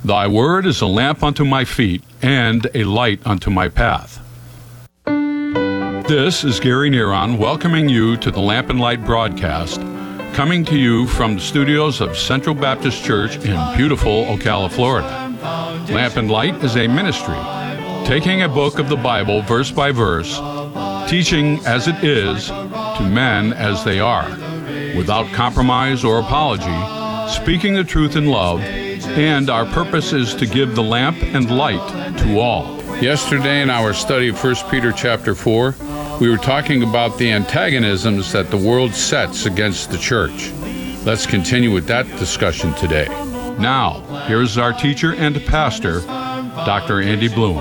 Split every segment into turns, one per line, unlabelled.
Thy word is a lamp unto my feet and a light unto my path. This is Gary Neron welcoming you to the Lamp and Light broadcast, coming to you from the studios of Central Baptist Church in beautiful Ocala, Florida. Lamp and Light is a ministry, taking a book of the Bible verse by verse, teaching as it is to men as they are, without compromise or apology, speaking the truth in love, and our purpose is to give the lamp and light to all. Yesterday in our study of 1 Peter chapter 4, we were talking about the antagonisms that the world sets against the church. Let's continue with that discussion today. Now, here's our teacher and pastor, Dr. Andy Bloom.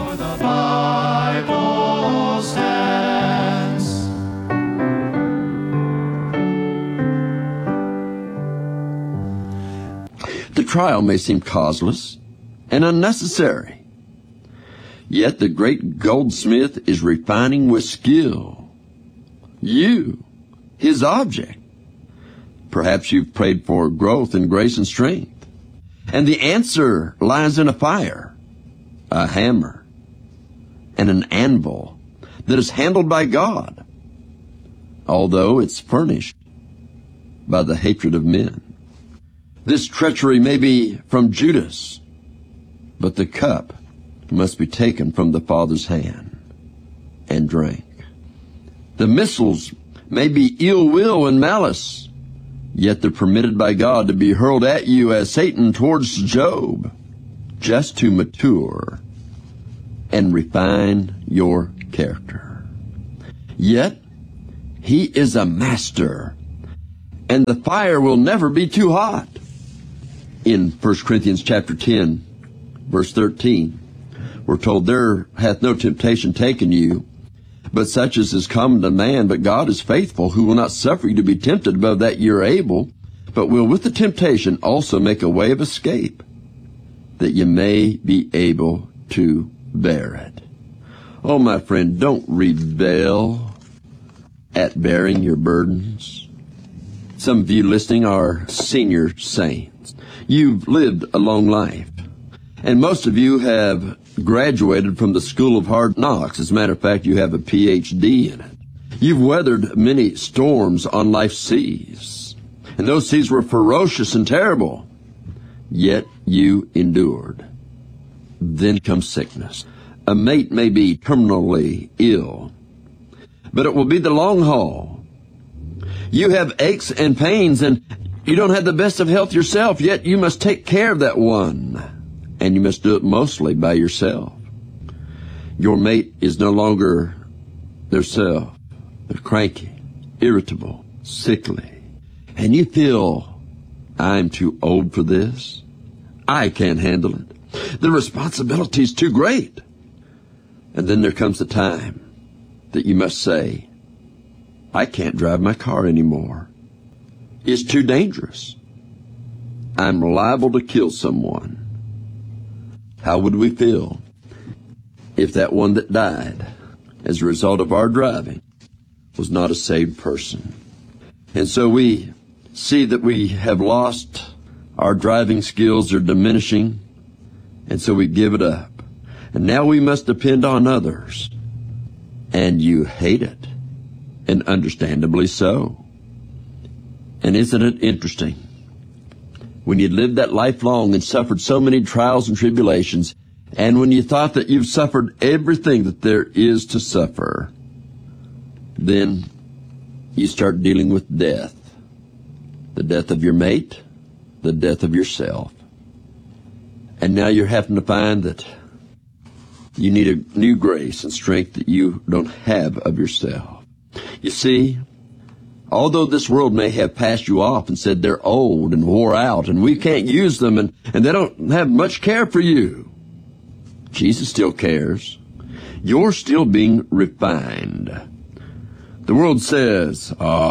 The trial may seem causeless and unnecessary. Yet the great goldsmith is refining with skill. You, his object. Perhaps you've prayed for growth in grace and strength. And the answer lies in a fire, a hammer, and an anvil that is handled by God, although it's furnished by the hatred of men. This treachery may be from Judas, but the cup must be taken from the Father's hand and drank. The missiles may be ill will and malice, yet they're permitted by God to be hurled at you as Satan towards Job, just to mature and refine your character. Yet he is a master, and the fire will never be too hot. In 1 Corinthians chapter 10, verse 13, we're told, there hath no temptation taken you, but such as is common to man. But God is faithful, who will not suffer you to be tempted above that ye are able, but will with the temptation also make a way of escape, that ye may be able to bear it. Oh, my friend, don't rebel at bearing your burdens. Some of you listening are senior saints. You've lived a long life, and most of you have graduated from the School of Hard Knocks. As a matter of fact, you have a Ph.D. in it. You've weathered many storms on life's seas, and those seas were ferocious and terrible, yet you endured. Then comes sickness. A mate may be terminally ill, but it will be the long haul. You have aches and pains, and you don't have the best of health yourself, yet you must take care of that one. And you must do it mostly by yourself. Your mate is no longer their self. They're cranky, irritable, sickly. And you feel, I'm too old for this. I can't handle it. The responsibility's too great. And then there comes the time that you must say, I can't drive my car anymore. It's too dangerous. I'm liable to kill someone. How would we feel if that one that died as a result of our driving was not a saved person? And so we see that we have lost, our driving skills are diminishing, and so we give it up. And now we must depend on others. And you hate it, and understandably so. And isn't it interesting? When you lived that life long and suffered so many trials and tribulations, and when you thought that you've suffered everything that there is to suffer, then you start dealing with death. The death of your mate, the death of yourself. And now you're having to find that you need a new grace and strength that you don't have of yourself. You see, although this world may have passed you off and said they're old and wore out and we can't use them and they don't have much care for you, Jesus still cares. You're still being refined. The world says,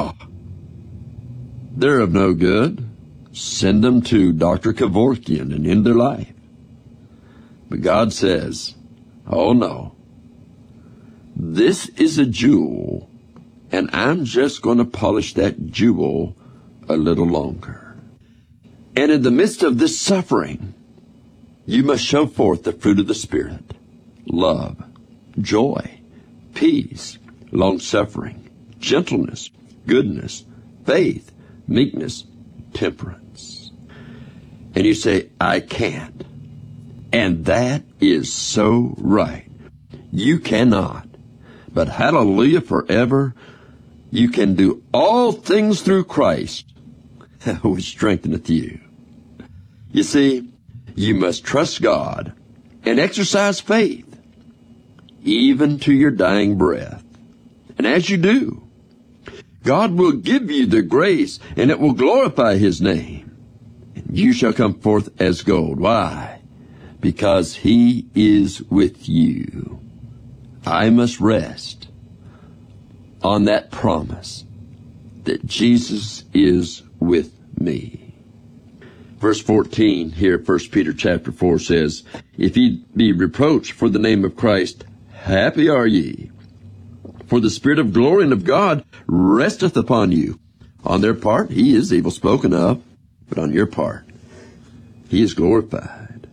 they're of no good. Send them to Dr. Kevorkian and end their life. But God says, oh no, this is a jewel, and I'm just going to polish that jewel a little longer. And in the midst of this suffering, You must show forth the fruit of the Spirit: love, joy, peace, long-suffering, gentleness, goodness, faith, meekness, temperance. And you say, I can't. And that is so right. You cannot. But hallelujah forever, you can do all things through Christ, who strengtheneth you. You see, you must trust God and exercise faith, even to your dying breath. And as you do, God will give you the grace, and it will glorify His name. And you shall come forth as gold. Why? Because He is with you. I must rest on that promise that Jesus is with me. Verse 14 here, 1 Peter chapter 4 says, If ye be reproached for the name of Christ, happy are ye, for the Spirit of glory and of God resteth upon you. On their part, He is evil spoken of, but on your part, He is glorified.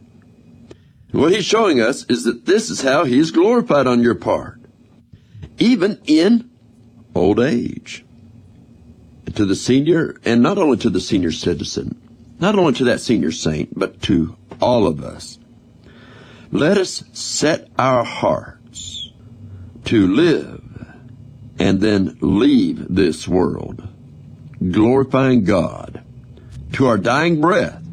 And what He's showing us is that this is how He is glorified on your part, even in old age. To the senior, and not only to the senior citizen, not only to that senior saint, but to all of us. Let us set our hearts to live and then leave this world, glorifying God to our dying breath,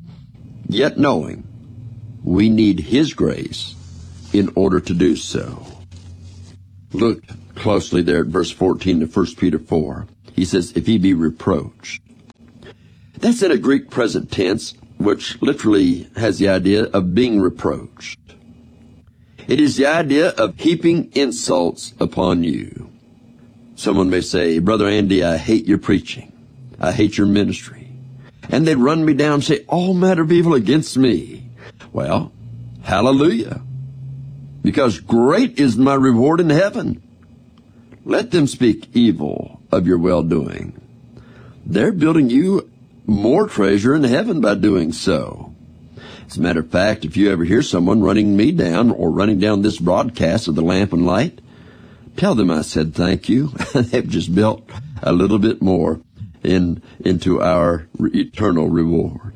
yet knowing we need His grace in order to do so. Look closely there at verse 14 of 1 Peter 4. He says, if ye be reproached. That's in a Greek present tense, which literally has the idea of being reproached. It is the idea of heaping insults upon you. Someone may say, Brother Andy, I hate your preaching. I hate your ministry. And they'd run me down and say, all manner of evil against me. Well, hallelujah. Because great is my reward in heaven. Let them speak evil of your well-doing. They're building you more treasure in heaven by doing so. As a matter of fact, if you ever hear someone running me down or running down this broadcast of the Lamp and Light, tell them I said thank you. They've just built a little bit more into our eternal reward.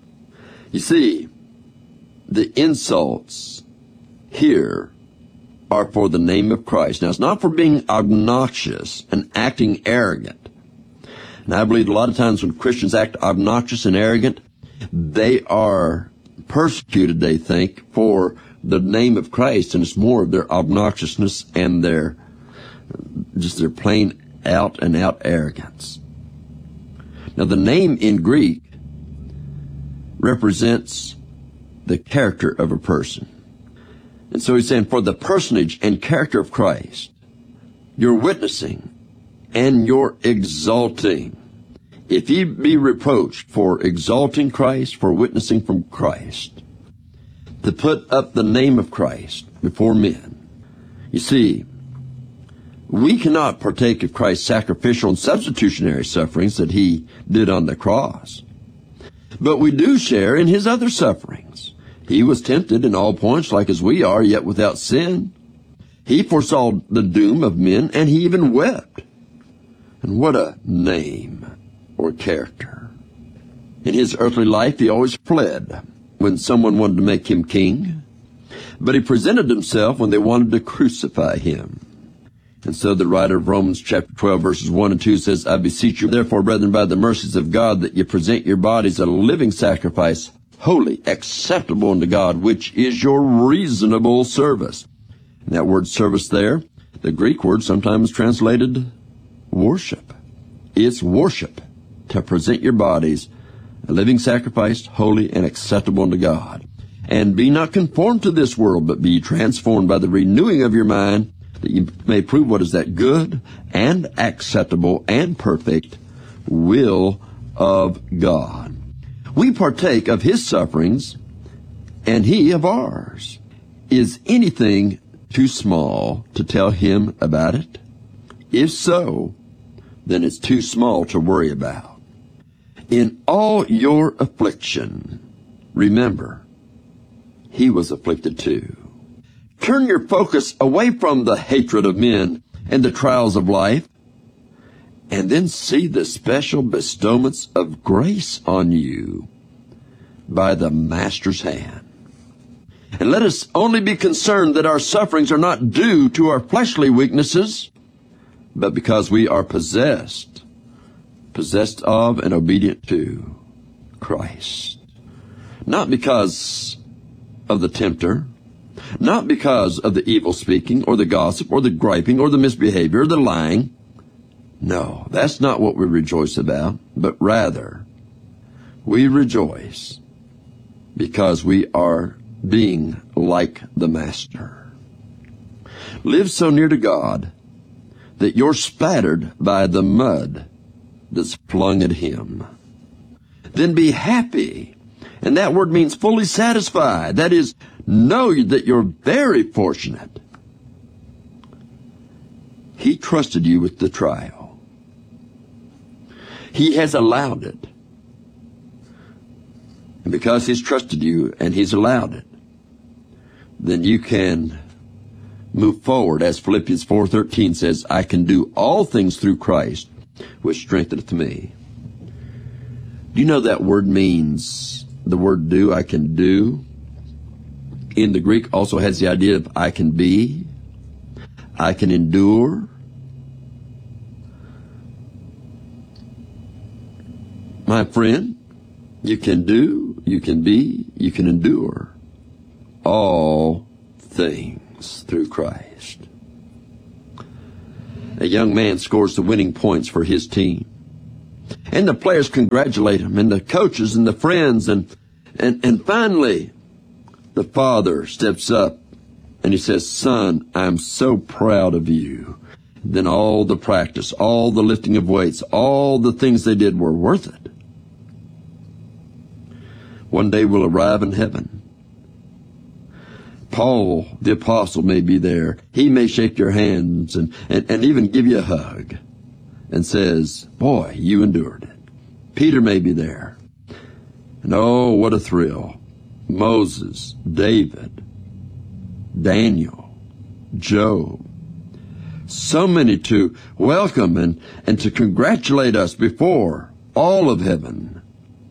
You see, the insults here are for the name of Christ. Now, it's not for being obnoxious and acting arrogant. And I believe a lot of times when Christians act obnoxious and arrogant, they are persecuted, they think, for the name of Christ, and it's more of their obnoxiousness and their plain out and out arrogance. Now, the name in Greek represents the character of a person. And so he's saying, for the personage and character of Christ, you're witnessing and you're exalting. If ye be reproached for exalting Christ, for witnessing from Christ, to put up the name of Christ before men. You see, we cannot partake of Christ's sacrificial and substitutionary sufferings that He did on the cross. But we do share in His other sufferings. He was tempted in all points like as we are, yet without sin. He foresaw the doom of men, and He even wept. And what a name or character. In His earthly life, He always fled when someone wanted to make Him king. But He presented Himself when they wanted to crucify Him. And so the writer of Romans chapter 12, verses 1 and 2 says, I beseech you, therefore, brethren, by the mercies of God, that ye present your bodies a living sacrifice, holy, acceptable unto God, which is your reasonable service. And that word service there, the Greek word sometimes translated worship. It's worship, to present your bodies a living sacrifice, holy and acceptable unto God. And be not conformed to this world, but be transformed by the renewing of your mind, that you may prove what is that good and acceptable and perfect will of God. We partake of His sufferings, and He of ours. Is anything too small to tell Him about it? If so, then it's too small to worry about. In all your affliction, remember he was afflicted too. Turn your focus away from the hatred of men and the trials of life, and then see the special bestowments of grace on you by the Master's hand. And let us only be concerned that our sufferings are not due to our fleshly weaknesses, but because we are possessed of and obedient to Christ. Not because of the tempter, not because of the evil speaking or the gossip or the griping or the misbehavior or the lying. No, that's not what we rejoice about, but rather we rejoice because we are being like the Master. Live so near to God that you're spattered by the mud that's flung at Him. Then be happy. And that word means fully satisfied. That is, know that you're very fortunate. He trusted you with the trial. He has allowed it. And because He's trusted you and He's allowed it, then you can move forward. As Philippians 4:13 says, I can do all things through Christ, which strengtheneth me. Do you know that word means, the word do, I can do, in the Greek also has the idea of I can be, I can endure. My friend, you can do, you can be, you can endure all things through Christ. A young man scores the winning points for his team. And the players congratulate him, and the coaches and the friends, and finally the father steps up and he says, son, I'm so proud of you. Then all the practice, all the lifting of weights, all the things they did were worth it. One day we'll arrive in heaven. Paul, the apostle, may be there. He may shake your hands and even give you a hug and says, boy, you endured it. Peter may be there. And oh, what a thrill. Moses, David, Daniel, Job. So many to welcome and to congratulate us before all of heaven.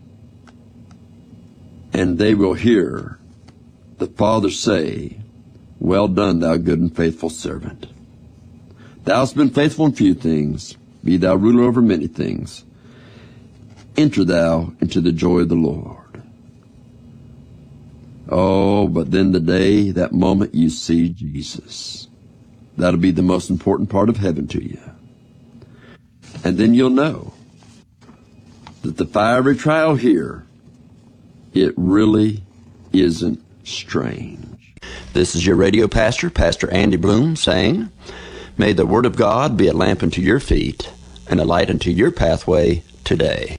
And they will hear the Father say, well done, thou good and faithful servant. Thou hast been faithful in few things. Be thou ruler over many things. Enter thou into the joy of the Lord. Oh, but then the day, that moment you see Jesus, that'll be the most important part of heaven to you. And then you'll know that the fiery trial here, it really isn't strange. This is your radio pastor, Pastor Andy Bloom, saying, may the Word of God be a lamp unto your feet and a light unto your pathway today.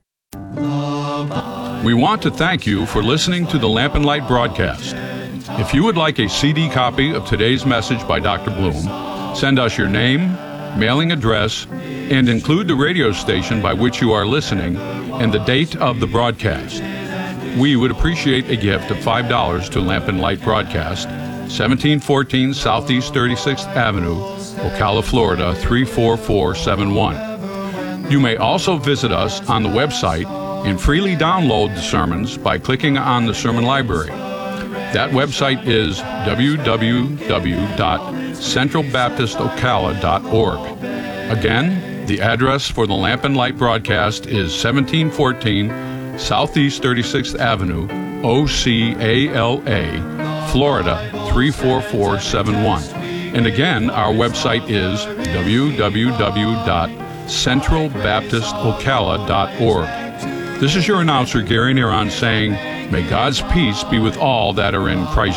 We want to thank you for listening to the Lamp and Light broadcast. If you would like a CD copy of today's message by Dr. Bloom, send us your name, mailing address, and include the radio station by which you are listening and the date of the broadcast. We would appreciate a gift of $5 to Lamp and Light Broadcast, 1714 Southeast 36th Avenue, Ocala, Florida 34471. You may also visit us on the website and freely download the sermons by clicking on the sermon library. That website is www.centralbaptistocala.org. Again, the address for the Lamp and Light broadcast is 1714 Southeast 36th Avenue, Ocala, Florida 34471. And again, our website is www.centralbaptistocala.org. This is your announcer, Gary Neron, saying, may God's peace be with all that are in Christ